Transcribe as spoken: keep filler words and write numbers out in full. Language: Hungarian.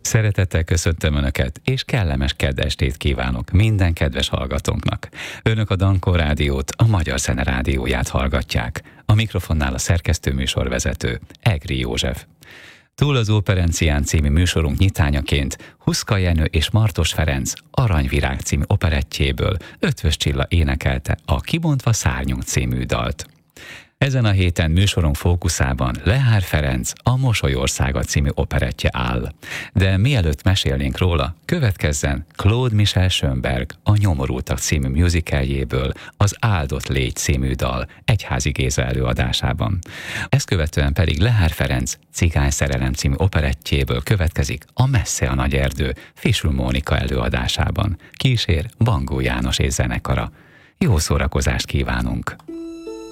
Szeretettel köszöntöm Önöket, és kellemes kedd estét kívánok minden kedves hallgatónknak. Önök a Dankó Rádiót, a Magyar Zene Rádióját hallgatják. A mikrofonnál a szerkesztő műsorvezető, Egri József. Túl az Operencián című műsorunk nyitányaként Huszka Jenő és Martos Ferenc Aranyvirág című operettjéből Ötvös Csilla énekelte a Kibontva szárnyunk című dalt. Ezen a héten műsorunk fókuszában Lehár Ferenc a Mosolyországa című operettje áll. De mielőtt mesélnénk róla, következzen Claude Michel Schönberg a Nyomorultak című musicaljéből az Áldott légy című dal Egyházi Géza előadásában. Ezt követően pedig Lehár Ferenc Cigány szerelem című operettjéből következik a Messze a nagy erdő Fisül Mónika előadásában. Kísér Bangó János és zenekara. Jó szórakozást kívánunk!